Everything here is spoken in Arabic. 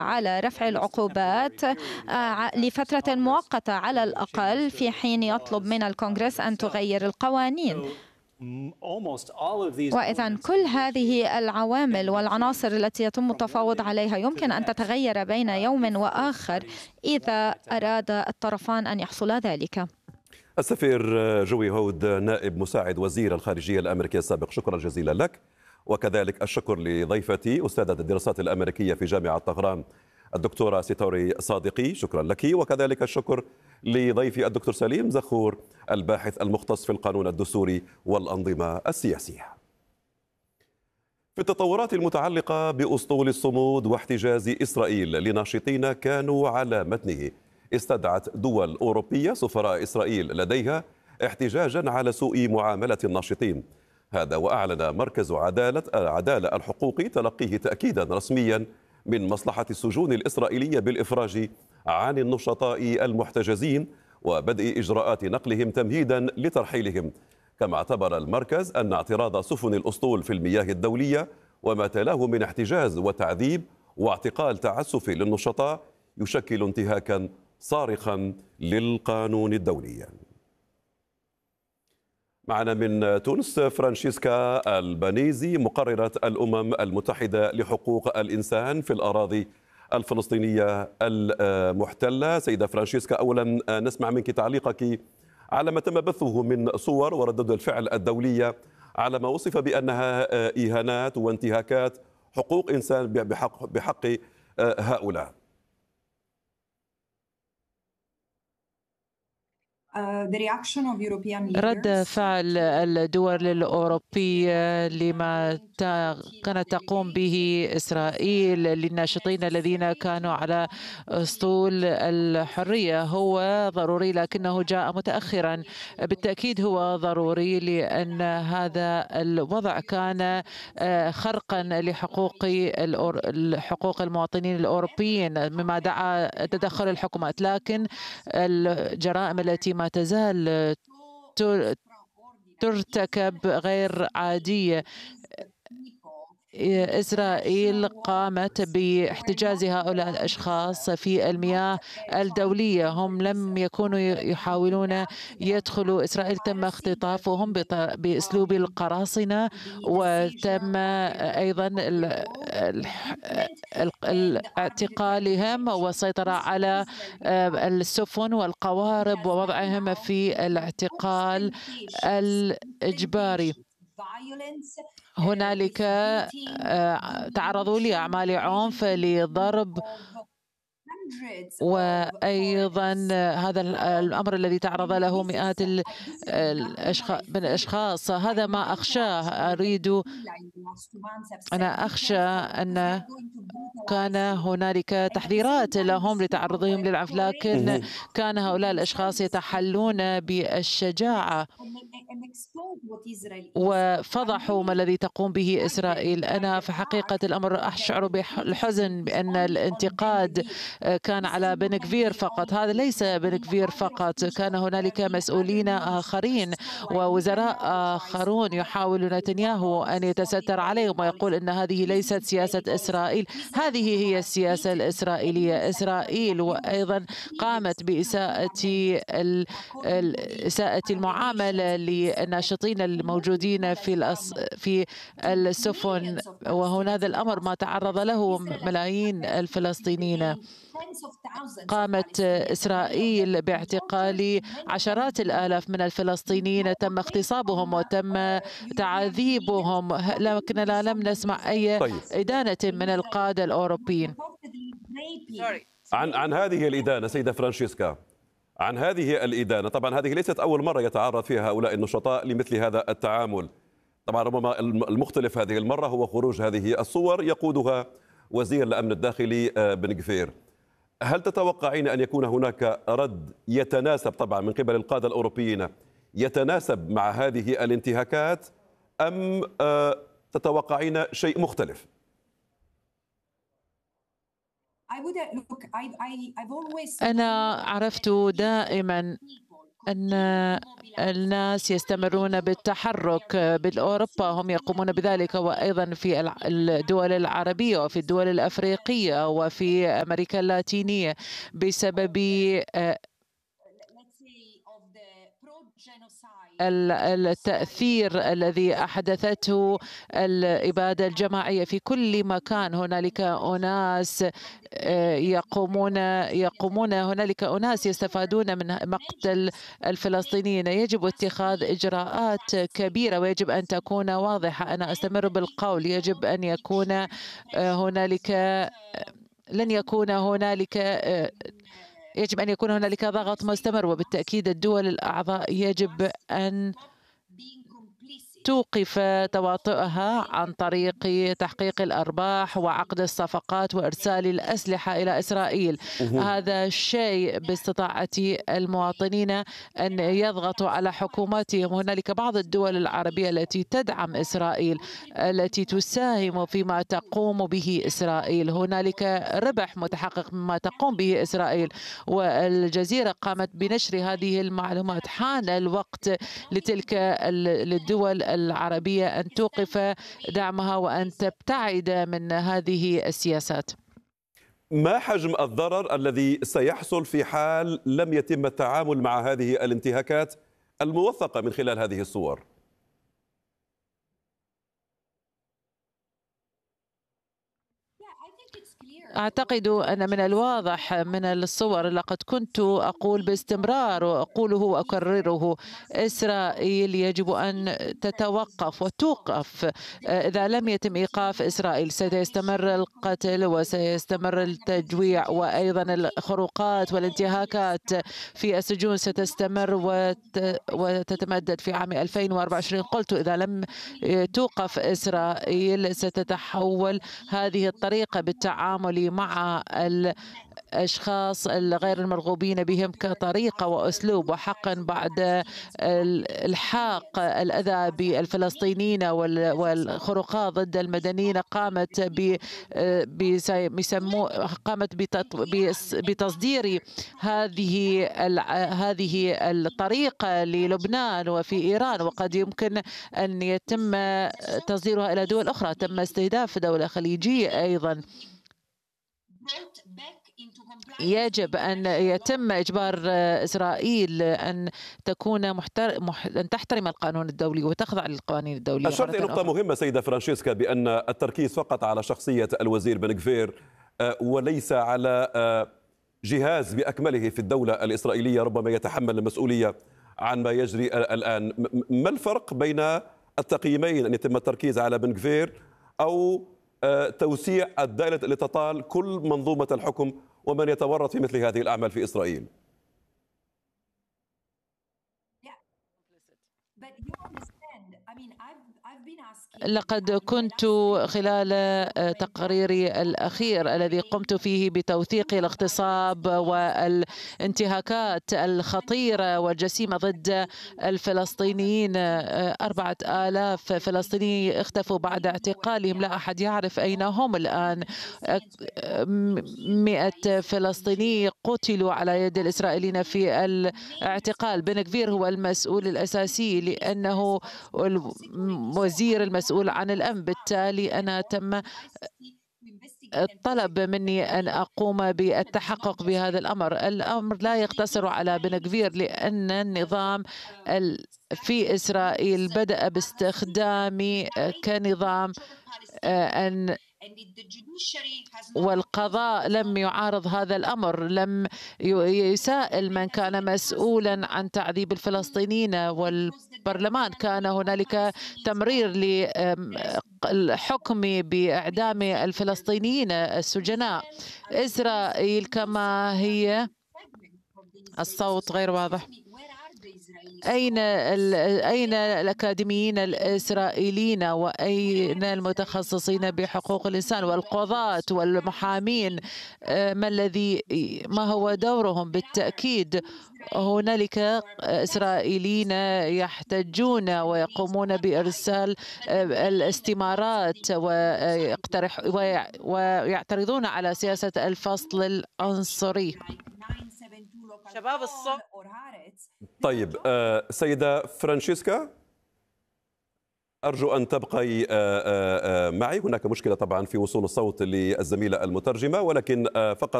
على رفع العقوبات لفترة مؤقتة على الأقل، في حين يطلب من الكونغرس أن تغير القوانين. وإذا كل هذه العوامل والعناصر التي يتم التفاوض عليها يمكن أن تتغير بين يوم وآخر إذا أراد الطرفان أن يحصل ذلك. السفير جوي هود، نائب مساعد وزير الخارجية الأمريكي السابق، شكرا جزيلا لك. وكذلك الشكر لضيفتي أستاذة الدراسات الأمريكية في جامعة طهران الدكتورة سيتوري صادقي، شكرا لك. وكذلك الشكر لضيفي الدكتور سليم زخور، الباحث المختص في القانون الدستوري والأنظمة السياسية. في التطورات المتعلقة بأسطول الصمود واحتجاز إسرائيل لناشطين كانوا على متنه، استدعت دول أوروبية سفراء إسرائيل لديها احتجاجا على سوء معاملة الناشطين. هذا وأعلن مركز عدالة الحقوقي تلقيه تأكيدا رسميا من مصلحة السجون الإسرائيلية بالإفراج عن النشطاء المحتجزين وبدء إجراءات نقلهم تمهيدا لترحيلهم. كما اعتبر المركز أن اعتراض سفن الأسطول في المياه الدولية وما تلاه من احتجاز وتعذيب واعتقال تعسفي للنشطاء يشكل انتهاكا صارخا للقانون الدولي. معنا من تونس فرانشيسكا البانيزي، مقررة الأمم المتحدة لحقوق الإنسان في الأراضي الفلسطينية المحتلة. سيدة فرانشيسكا، أولا نسمع منك تعليقك على ما تم بثه من صور وردود الفعل الدولية على ما وصف بأنها إهانات وانتهاكات حقوق إنسان بحق هؤلاء. رد فعل الدول الأوروبية لما كانت تقوم به إسرائيل للناشطين الذين كانوا على أسطول الحرية هو ضروري، لكنه جاء متأخرا. بالتأكيد هو ضروري لأن هذا الوضع كان خرقا لحقوق المواطنين الأوروبيين مما دعا تدخل الحكومات، لكن الجرائم التي ما تزال ترتكب غير عادية. إسرائيل قامت باحتجاز هؤلاء الأشخاص في المياه الدولية. هم لم يكونوا يحاولون يدخلوا إسرائيل، تم اختطافهم بأسلوب القراصنة، وتم أيضا اعتقالهم والسيطرة على السفن والقوارب ووضعهم في الاعتقال الإجباري. هنالك تعرضوا لأعمال عنف، لضرب، وأيضا هذا الأمر الذي تعرض له مئات الأشخاص. هذا ما أخشاه. أنا أخشى أن كان هنالك تحذيرات لهم لتعرضهم للعنف، لكن كان هؤلاء الأشخاص يتحلون بالشجاعة وفضحوا ما الذي تقوم به إسرائيل. أنا في حقيقة الأمر أشعر بالحزن بأن الانتقاد كان على بن غفير فقط. هذا ليس بن غفير فقط، كان هنالك مسؤولين آخرين ووزراء آخرون يحاول نتنياهو أن يتستر عليهم ويقول أن هذه ليست سياسة إسرائيل. هذه هي السياسة الإسرائيلية. إسرائيل وأيضا قامت بإساءة المعاملة للناشطين الموجودين في السفن، وهذا الأمر ما تعرض له ملايين الفلسطينيين. قامت إسرائيل باعتقال عشرات الآلاف من الفلسطينيين، تم اغتصابهم وتم تعذيبهم، لكننا لم نسمع أي إدانة من القادة الأوروبيين. عن هذه الإدانة سيدة فرانشيسكا، عن هذه الإدانة، طبعا هذه ليست أول مرة يتعرض فيها هؤلاء النشطاء لمثل هذا التعامل. طبعا ربما المختلف هذه المرة هو خروج هذه الصور يقودها وزير الأمن الداخلي بن غفير. هل تتوقعين أن يكون هناك رد يتناسب طبعا من قبل القادة الأوروبيين يتناسب مع هذه الانتهاكات، أم تتوقعين شيء مختلف؟ أنا عرفت دائما أن الناس يستمرون بالتحرك بالأوروبا، هم يقومون بذلك، وأيضا في الدول العربية وفي الدول الأفريقية وفي أمريكا اللاتينية بسبب التأثير الذي أحدثته الإبادة الجماعية في كل مكان. هنالك أناس يقومون هنالك أناس يستفادون من مقتل الفلسطينيين. يجب اتخاذ إجراءات كبيرة ويجب أن تكون واضحة. أنا أستمر بالقول يجب أن يكون هنالك لن يكون هنالك يجب أن يكون هنالك ضغط مستمر، وبالتأكيد الدول الأعضاء يجب أن توقف تواطؤها عن طريق تحقيق الأرباح وعقد الصفقات وإرسال الأسلحة إلى إسرائيل. هذا الشيء باستطاعة المواطنين أن يضغطوا على حكوماتهم. هنالك بعض الدول العربية التي تدعم إسرائيل، التي تساهم فيما تقوم به إسرائيل. هنالك ربح متحقق مما تقوم به إسرائيل، والجزيرة قامت بنشر هذه المعلومات. حان الوقت لتلك الدول العربية أن توقف دعمها وأن تبتعد من هذه السياسات. ما حجم الضرر الذي سيحصل في حال لم يتم التعامل مع هذه الانتهاكات الموثقة من خلال هذه الصور؟ أعتقد أن من الواضح من الصور، لقد كنت أقول باستمرار وأقوله وأكرره، إسرائيل يجب أن تتوقف وتوقف. إذا لم يتم إيقاف إسرائيل سيستمر القتل وسيستمر التجويع، وأيضا الخروقات والانتهاكات في السجون ستستمر وتتمدد. في عام 2024 قلت إذا لم توقف إسرائيل ستتحول هذه الطريقة بالتعامل مع الأشخاص الغير المرغوبين بهم كطريقة وأسلوب. وحقا بعد الحاق الأذى بالفلسطينيين والخروقات ضد المدنيين قامت بتصدير هذه الطريقة للبنان وفي إيران، وقد يمكن أن يتم تصديرها إلى دول أخرى. تم استهداف دولة خليجية أيضا. يجب أن يتم إجبار إسرائيل أن أن تحترم القانون الدولي وتخضع للقوانين الدولية. أشرت إلى نقطة مهمة سيدة فرانشيسكا، بأن التركيز فقط على شخصية الوزير بن غفير وليس على جهاز بأكمله في الدولة الإسرائيلية ربما يتحمل المسؤولية عن ما يجري الآن. ما الفرق بين التقييمين، أن يتم التركيز على بن غفير أو توسيع الدائرة لتطال كل منظومة الحكم ومن يتورط في مثل هذه الأعمال في إسرائيل؟ لقد كنت خلال تقريري الأخير الذي قمت فيه بتوثيق الاغتصاب والانتهاكات الخطيرة والجسيمة ضد الفلسطينيين. 4000 فلسطيني اختفوا بعد اعتقالهم، لا أحد يعرف أين هم الآن. 100 فلسطيني قتلوا على يد الإسرائيليين في الاعتقال. بن غفير هو المسؤول الأساسي لأنه وزير المسؤول عن الأمن. بالتالي أنا تم الطلب مني أن أقوم بالتحقق بهذا الأمر. الأمر لا يقتصر على بن غفير، لأن النظام في إسرائيل بدأ باستخدامي كنظام والقضاء لم يعارض هذا الأمر، لم يسائل من كان مسؤولا عن تعذيب الفلسطينيين، والبرلمان كان هنالك تمرير للحكم بإعدام الفلسطينيين السجناء. إسرائيل كما هي. الصوت غير واضح. أين الأكاديميين الإسرائيليين وأين المتخصصين بحقوق الإنسان والقضاة والمحامين؟ ما هو دورهم؟ بالتأكيد هنالك إسرائيليين يحتجون ويقومون بإرسال الاستمارات ويعترضون على سياسة الفصل العنصري. شباب الصوت طيب سيدة فرانشيسكا، أرجو أن تبقي معي. هناك مشكلة طبعا في وصول الصوت للزميلة المترجمة، ولكن فقط